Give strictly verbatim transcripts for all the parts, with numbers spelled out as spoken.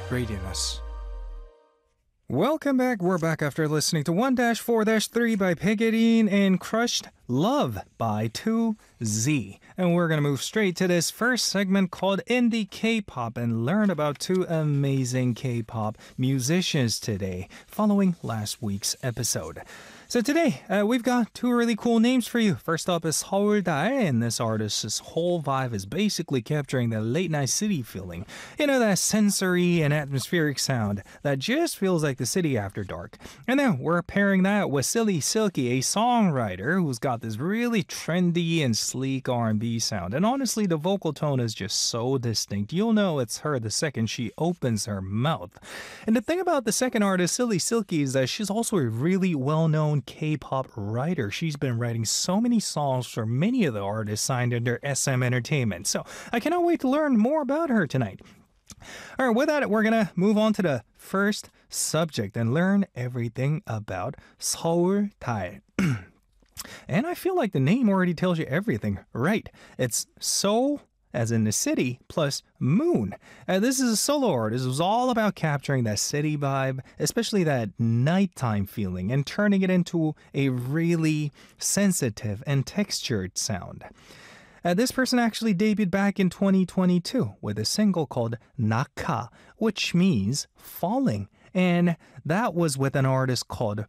Radiance. Welcome back. We're back after listening to one four three by Peggy and Crushed Love by two Z. And we're going to move straight to this first segment called Indie K-Pop and learn about two amazing K-pop musicians today, following last week's episode. So today, uh, we've got two really cool names for you. First up is 서울달, and this artist's whole vibe is basically capturing the late night city feeling. You know, that sensory and atmospheric sound that just feels like the city after dark. And then we're pairing that with Silly Silky, a songwriter who's got this really trendy and sleek R and B sound. And honestly, the vocal tone is just so distinct. You'll know it's her the second she opens her mouth. And the thing about the second artist, Silly Silky, is that she's also a really well-known K-pop writer. She's been writing so many songs for many of the artists signed under S M Entertainment. So I cannot wait to learn more about her tonight. All right, with that, we're going to move on to the first subject and learn everything about 서울달. And I feel like the name already tells you everything. Right. It's Seoul, as in the city, plus moon. Uh, this is a solo artist who's all about capturing that city vibe, especially that nighttime feeling, and turning it into a really sensitive and textured sound. Uh, this person actually debuted back in twenty twenty-two with a single called Naka, which means falling. And that was with an artist called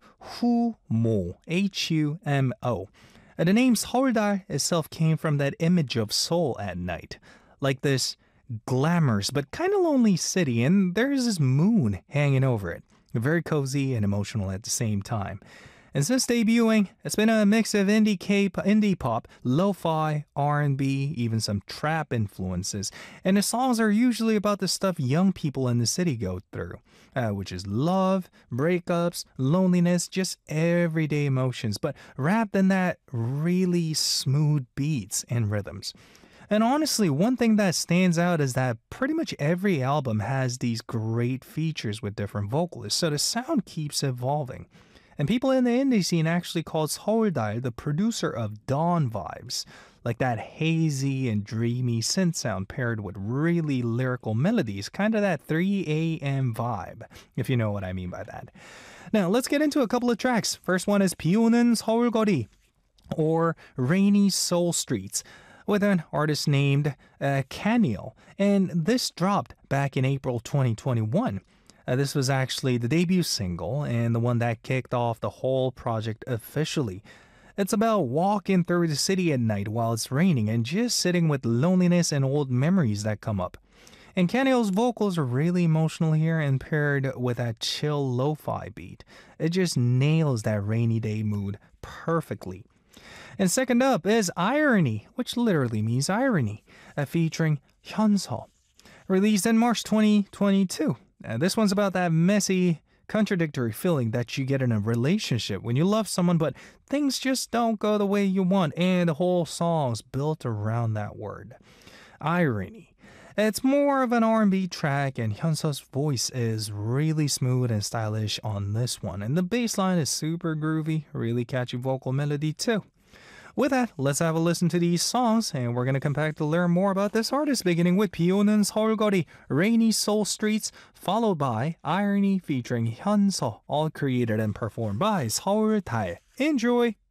Humo, H U M O. Uh, the name 서울달 itself came from that image of Seoul at night, like this glamorous but kind of lonely city, and there's this moon hanging over it. Very cozy and emotional at the same time. And since debuting, it's been a mix of indie K, indie pop, lo-fi, R and B, even some trap influences. And the songs are usually about the stuff young people in the city go through, uh, which is love, breakups, loneliness, just everyday emotions, but wrapped in that really smooth beats and rhythms. And honestly, one thing that stands out is that pretty much every album has these great features with different vocalists, so the sound keeps evolving. And people in the indie scene actually call 서울달 the producer of dawn vibes, like that hazy and dreamy synth sound paired with really lyrical melodies, kind of that three a.m. vibe, if you know what I mean by that. Now, let's get into a couple of tracks. First one is 비 오는 서울거리, or Rainy Seoul Streets, with an artist named uh, Kaniel, and this dropped back in April twenty twenty-one. Uh, this was actually the debut single and the one that kicked off the whole project officially. It's about walking through the city at night while it's raining and just sitting with loneliness and old memories that come up. And Kaniel's vocals are really emotional here and paired with that chill lo-fi beat. It just nails that rainy day mood perfectly. And second up is Irony, which literally means irony, uh, featuring Hyunseo. Released in March twenty twenty-two. Uh, this one's about that messy, contradictory feeling that you get in a relationship when you love someone, but things just don't go the way you want, and the whole song's built around that word. Irony. It's more of an R and B track, and Hyunseo's voice is really smooth and stylish on this one, and the bass line is super groovy, really catchy vocal melody too. With that, let's have a listen to these songs, and we're going to come back to learn more about this artist, beginning with 비 오는 서울거리, Rainy Seoul Streets, followed by Irony featuring Hyunseo, all created and performed by 서울달. Enjoy!